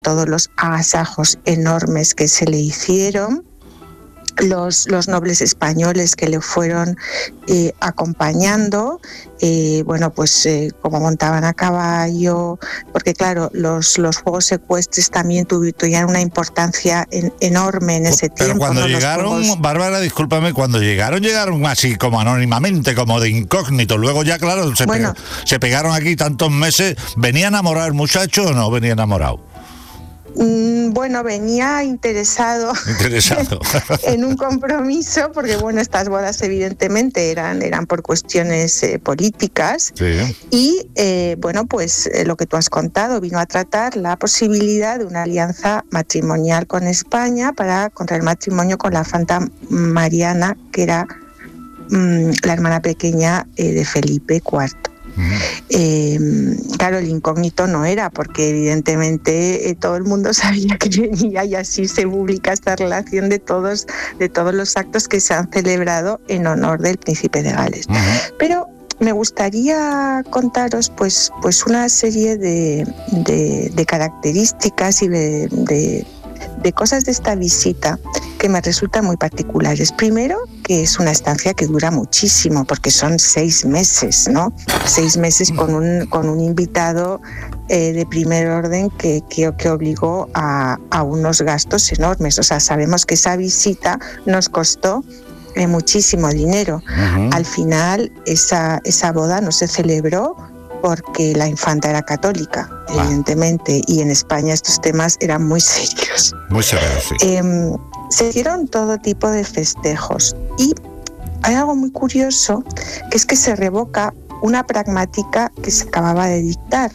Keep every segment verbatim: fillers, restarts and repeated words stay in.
todos los agasajos enormes que se le hicieron, los, los nobles españoles que le fueron eh, acompañando, eh, bueno, pues eh, como montaban a caballo, porque claro, los, los juegos ecuestres también tuvieron una importancia en, enorme en ese Pero tiempo. Pero cuando ¿no? llegaron, juegos... Bárbara, discúlpame, cuando llegaron, llegaron así como anónimamente, como de incógnito. Luego ya, claro, se, bueno, pe- se pegaron aquí tantos meses. ¿Venía enamorado el muchacho o no venía enamorado? Bueno, venía interesado, interesado. en un compromiso, porque bueno, estas bodas evidentemente eran, eran por cuestiones eh, políticas, sí. y eh, bueno, pues eh, lo que tú has contado, vino a tratar la posibilidad de una alianza matrimonial con España para contraer matrimonio con la infanta Mariana, que era mmm, la hermana pequeña eh, de Felipe cuarto. Uh-huh. Eh, claro, el incógnito no era, porque evidentemente eh, todo el mundo sabía que venía, y así se publica esta relación de todos, de todos los actos que se han celebrado en honor del príncipe de Gales. Uh-huh. Pero me gustaría contaros pues, pues una serie de, de, de características y de, de, de cosas de esta visita que me resultan muy particulares. Primero, que es una estancia que dura muchísimo, porque son seis meses, ¿no? Seis meses con un, con un invitado eh, de primer orden que, que, que obligó a, a unos gastos enormes. O sea, sabemos que esa visita nos costó eh, muchísimo dinero. Uh-huh. Al final, esa, esa boda no se celebró porque la infanta era católica, ah. evidentemente, y en España estos temas eran muy serios. Muy severos, sí. Eh, se hicieron todo tipo de festejos, y hay algo muy curioso, que es que se revoca una pragmática que se acababa de dictar.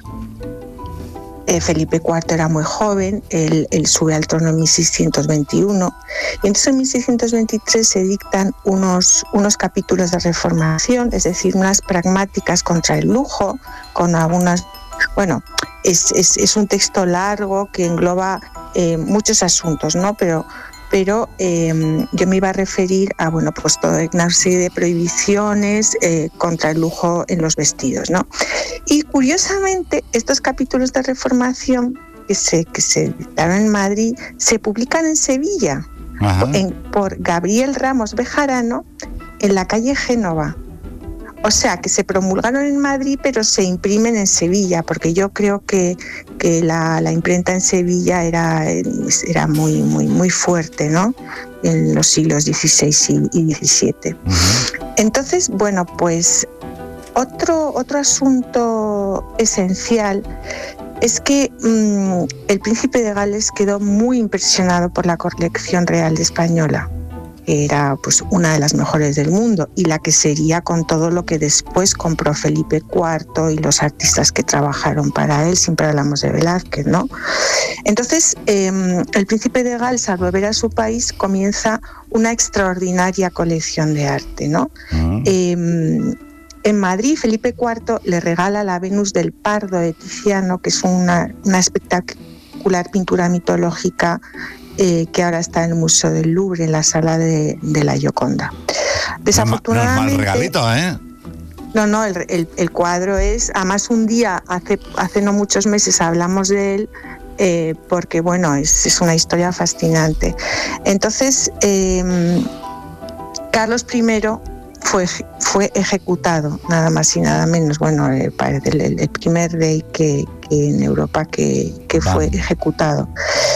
Eh, Felipe cuarto era muy joven, él, él sube al trono en mil seiscientos veintiuno, y entonces en mil seiscientos veintitrés se dictan unos, unos capítulos de reformación, es decir, unas pragmáticas contra el lujo, con algunas... Bueno, es, es, es un texto largo que engloba eh, muchos asuntos, ¿no? Pero... pero eh, yo me iba a referir a, bueno, pues toda una serie de prohibiciones eh, contra el lujo en los vestidos, ¿no? Y curiosamente, estos capítulos de reformación que se, que se dictaron en Madrid se publican en Sevilla, en, por Gabriel Ramos Bejarano, en la calle Génova. O sea, que se promulgaron en Madrid, pero se imprimen en Sevilla, porque yo creo que, que la, la imprenta en Sevilla era, era muy, muy, muy fuerte, ¿no? En los siglos dieciséis y diecisiete. Uh-huh. Entonces, bueno, pues otro, otro asunto esencial es que mmm, el príncipe de Gales quedó muy impresionado por la colección real española. Era pues una de las mejores del mundo, y la que sería con todo lo que después compró Felipe cuarto y los artistas que trabajaron para él. Siempre hablamos de Velázquez, ¿no? Entonces, eh, el príncipe de Gales, al volver a su país, comienza una extraordinaria colección de arte, ¿no? Uh-huh. Eh, en Madrid, Felipe cuarto le regala la Venus del Pardo de Tiziano, que es una, una espectacular pintura mitológica Eh, que ahora está en el Museo del Louvre, en la sala de, de la Gioconda. Desafortunadamente... No es mal regalito, ¿eh? No, no, el, el, el cuadro es... Además, un día, hace, hace no muchos meses, hablamos de él, eh, porque, bueno, es, es una historia fascinante. Entonces, eh, Carlos primero fue, fue ejecutado, nada más y nada menos. Bueno, eh, parece el, el primer rey que, que en Europa que, que fue ejecutado.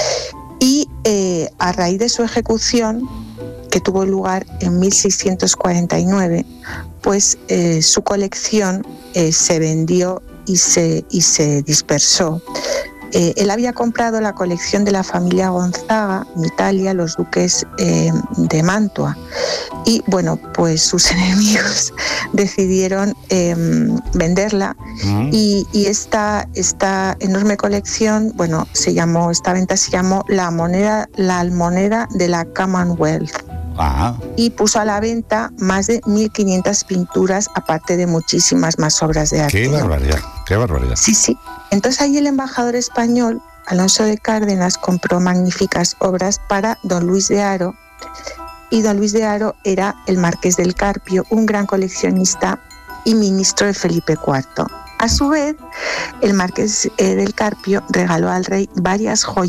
Y eh, a raíz de su ejecución, que tuvo lugar en mil seiscientos cuarenta y nueve, pues eh, su colección eh, se vendió y se, y se dispersó. Eh, él había comprado la colección de la familia Gonzaga en Italia, los duques eh, de Mantua, y bueno, pues sus enemigos decidieron eh, venderla, uh-huh. y, y esta, esta enorme colección, bueno, se llamó, esta venta se llamó la moneda, la almoneda de la Commonwealth. Ajá. Y puso a la venta más de mil quinientas pinturas, aparte de muchísimas más obras de arte. ¡Qué barbaridad! ¿No? ¡Qué barbaridad! Sí, sí. Entonces ahí el embajador español, Alonso de Cárdenas, compró magníficas obras para don Luis de Haro, y don Luis de Haro era el marqués del Carpio, un gran coleccionista y ministro de Felipe cuarto. A su vez, el marqués eh, del Carpio regaló al rey varias joyas